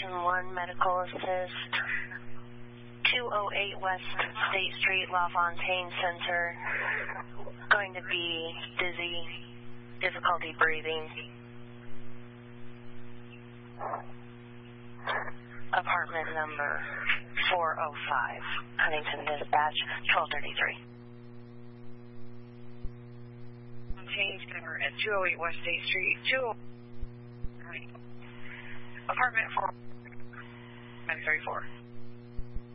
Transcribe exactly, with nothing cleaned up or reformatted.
Station one, Medical Assist, two oh eight West State Street, LaFontaine Center. Going to be dizzy, difficulty breathing. Apartment number four oh five, Huntington Dispatch, twelve thirty-three. Change number at two oh eight West State Street, two apartment four nine thirty-four.